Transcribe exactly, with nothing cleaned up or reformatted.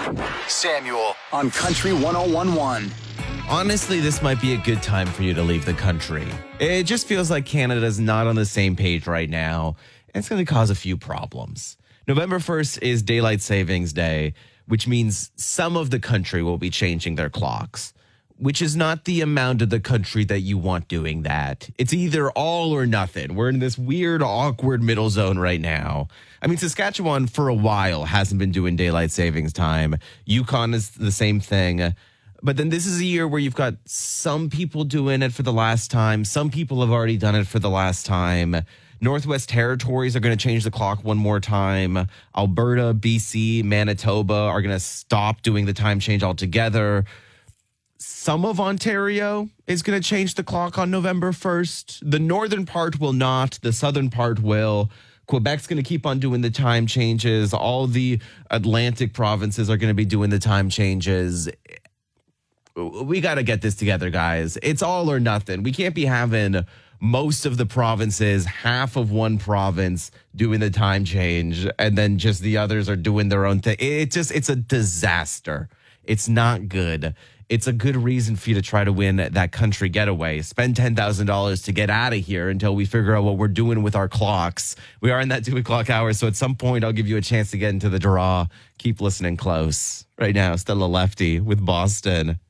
Samuel on Country one oh one one. Honestly, this might be a good time for you to leave the country. It just feels like Canada's not on the same page right now, and it's going to cause a few problems. November first is Daylight Savings Day, which means some of the country will be changing their clocks, which is not the amount of the country that you want doing that. It's either all or nothing. We're in this weird, awkward middle zone right now. I mean, Saskatchewan for a while hasn't been doing daylight savings time. Yukon is the same thing. But then this is a year where you've got some people doing it for the last time. Some people have already done it for the last time. Northwest Territories are going to change the clock one more time. Alberta, B C, Manitoba are going to stop doing the time change altogether. Some of Ontario is going to change the clock on November first. The northern part will not. The southern part will. Quebec's going to keep on doing the time changes. All the Atlantic provinces are going to be doing the time changes. We got to get this together, guys. It's all or nothing. We can't be having most of the provinces, half of one province doing the time change, and then just the others are doing their own thing. It just, it's a disaster. It's not good. It's a good reason for you to try to win that country getaway. Spend ten thousand dollars to get out of here until we figure out what we're doing with our clocks. We are in that two o'clock hour, so at some point I'll give you a chance to get into the draw. Keep listening close. Right now, Stella Lefty with Boston.